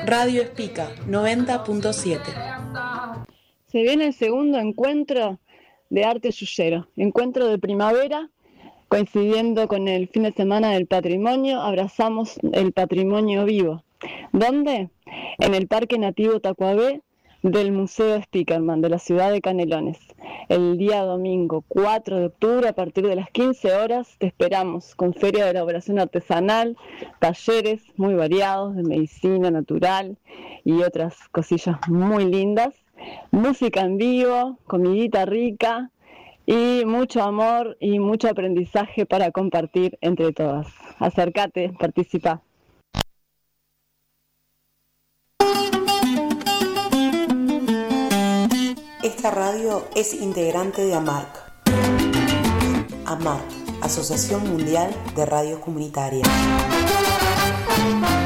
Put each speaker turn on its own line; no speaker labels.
Radio Espica 90.7.
Se viene el segundo encuentro de arte yuyero, encuentro de primavera, coincidiendo con el fin de semana del patrimonio. Abrazamos el patrimonio vivo. ¿Dónde? En el Parque Nativo Tacuabé del Museo Spickerman de la ciudad de Canelones. El día domingo 4 de octubre a partir de las 15 horas te esperamos con feria de elaboración artesanal, talleres muy variados de medicina natural y otras cosillas muy lindas, música en vivo, comidita rica y mucho amor y mucho aprendizaje para compartir entre todas. Acércate, participa.
Esta radio es integrante de AMARC. AMARC, Asociación Mundial de Radios Comunitarias.